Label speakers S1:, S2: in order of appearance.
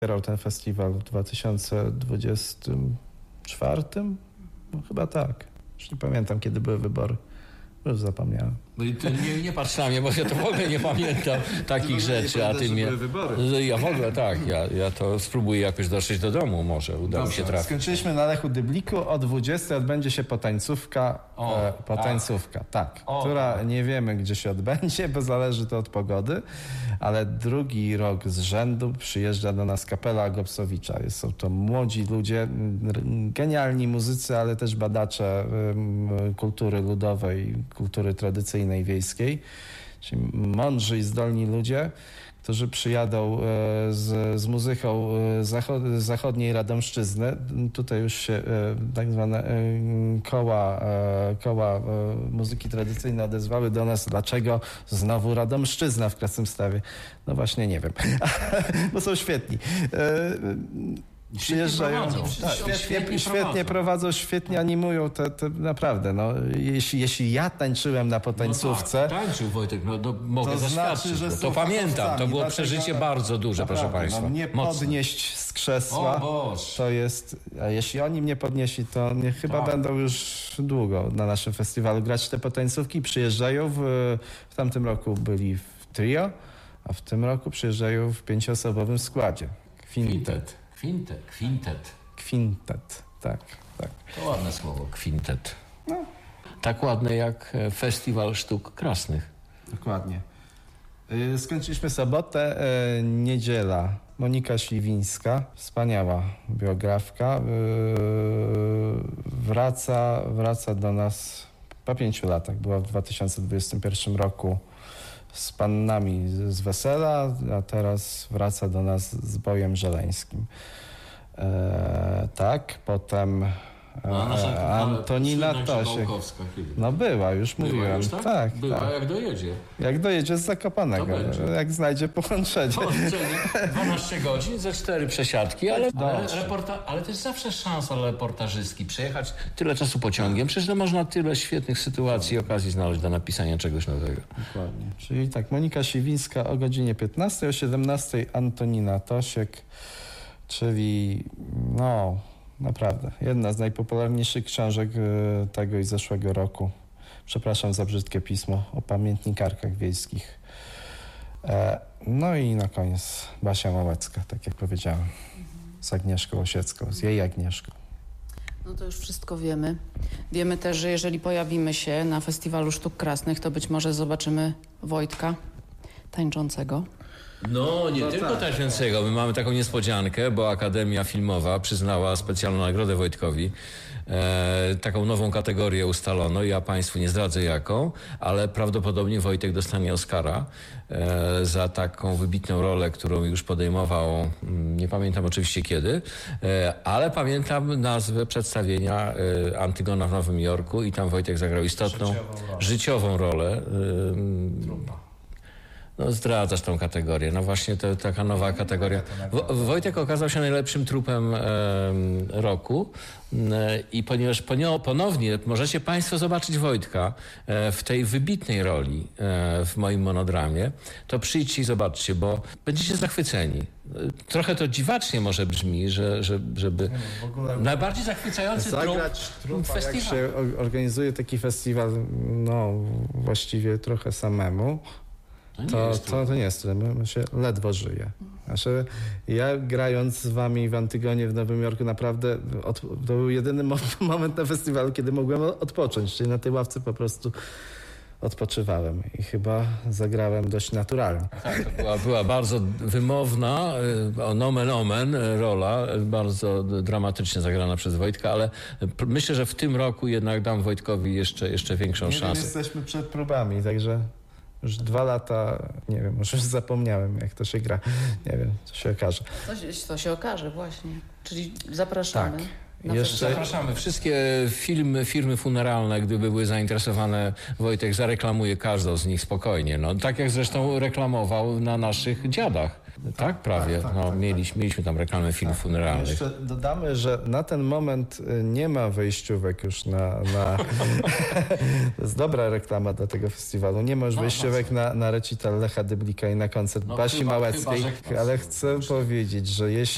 S1: Grał ten festiwal w 2024? No, chyba tak. Już nie pamiętam, kiedy były wybory. Już zapomniałem.
S2: Nie patrz na mnie, bo ja to w ogóle nie pamiętam takich rzeczy, a ty mnie... Ja w ogóle tak, ja to spróbuję jakoś dotrzeć do domu, może uda mi się trafić.
S1: Skończyliśmy na Lechu Dybliku, o 20 odbędzie się potańcówka, która nie wiemy, gdzie się odbędzie, bo zależy to od pogody, ale drugi rok z rzędu przyjeżdża do nas kapela Gobsowicza. Są to młodzi ludzie, genialni muzycy, ale też badacze kultury ludowej, kultury tradycyjnej, wiejskiej, czyli mądrzy i zdolni ludzie, którzy przyjadą z muzyką z zachodniej Radomszczyzny. Tutaj już się tak zwane koła muzyki tradycyjnej odezwały do nas. Dlaczego znowu Radomszczyzna w Krasnymstawie? No właśnie nie wiem, bo są świetni. Przyjeżdżają, świetnie prowadzą, świetnie animują, naprawdę, no, jeśli ja tańczyłem na potańcówce...
S2: No tak, tańczył Wojtek, mogę zaświadczyć,
S1: że
S2: to pamiętam, to było przeżycie bardzo duże, proszę Państwa.
S1: No, mnie podnieść z krzesła, to jest, a jeśli oni mnie podnieśli, to chyba będą już długo na naszym festiwalu grać te potańcówki. Przyjeżdżają, w tamtym roku byli w trio, a w tym roku przyjeżdżają w 5-osobowym składzie. Kwintet, tak.
S2: To ładne słowo, kwintet. No. Tak ładne jak Festiwal Sztuk Krasnych.
S1: Dokładnie. Skończyliśmy sobotę, niedziela. Monika Śliwińska, wspaniała biografka, wraca do nas po 5 latach. Była w 2021 roku z pannami z wesela, a teraz wraca do nas z Bojem Żeleńskim. Potem Antonina Tosiek. No była, już mówiłem.
S2: Już, tak?
S1: Tak.
S2: Jak dojedzie.
S1: Jak dojedzie z Zakopanego, jak znajdzie połączenie.
S2: 12 godzin ze 4 przesiadki, ale to jest zawsze szansa dla reportażystki przejechać tyle czasu pociągiem. Przecież można tyle świetnych sytuacji i okazji znaleźć do napisania czegoś nowego.
S1: Dokładnie. Czyli tak, Monika Siwińska o godzinie 15, o 17 Antonina Tosiek, czyli naprawdę jedna z najpopularniejszych książek tego i zeszłego roku. Przepraszam za brzydkie pismo o pamiętnikarkach wiejskich. No i na koniec Basia Małecka, tak jak powiedziałem, z Agnieszką Osiecką, z jej Agnieszką.
S3: No to już wszystko wiemy. Wiemy też, że jeżeli pojawimy się na Festiwalu Sztuk Krasnych, to być może zobaczymy Wojtka tańczącego.
S2: No, nie tylko tańczącego. My mamy taką niespodziankę, bo Akademia Filmowa przyznała specjalną nagrodę Wojtkowi. Taką nową kategorię ustalono. Ja Państwu nie zdradzę jaką, ale prawdopodobnie Wojtek dostanie Oscara za taką wybitną rolę, którą już podejmował, nie pamiętam oczywiście kiedy, ale pamiętam nazwę przedstawienia Antygona w Nowym Jorku i tam Wojtek zagrał istotną, życiową rolę. No, zdradzasz tą kategorię. No właśnie to taka nowa kategoria. Wojtek okazał się najlepszym trupem roku i ponieważ ponownie możecie Państwo zobaczyć Wojtka w tej wybitnej roli w moim monodramie, to przyjdźcie i zobaczcie, bo będziecie zachwyceni. Trochę to dziwacznie może brzmi, żeby najbardziej zachwycający trup festiwal.
S1: Jak się organizuje taki festiwal, właściwie trochę samemu, to nie jest tyle, my się ledwo żyje. Znaczy, ja grając z wami w Antygonie w Nowym Jorku naprawdę to był jedyny moment na festiwalu, kiedy mogłem odpocząć, czyli na tej ławce po prostu odpoczywałem i chyba zagrałem dość naturalnie.
S2: Tak, to była bardzo wymowna, nomen omen rola, bardzo dramatycznie zagrana przez Wojtka, ale myślę, że w tym roku jednak dam Wojtkowi jeszcze większą szansę.
S1: Jesteśmy przed próbami, także już 2 lata, nie wiem, może już zapomniałem, jak to się gra. Nie wiem, co się okaże.
S3: To się okaże właśnie. Czyli zapraszamy.
S1: Tak.
S2: Zapraszamy. Wszystkie firmy funeralne, gdyby były zainteresowane, Wojtek zareklamuje każdą z nich spokojnie. No, tak jak zresztą reklamował na naszych dziadach. Tak, prawie. Mieliśmy tam reklamę filmów funeralnych.
S1: Jeszcze dodamy, że na ten moment nie ma wejściówek już na to jest dobra reklama dla tego festiwalu. Nie ma już wejściówek na recital Lecha Dyblika i na koncert Basi Małeckiej. Ale chcę powiedzieć, że jeśli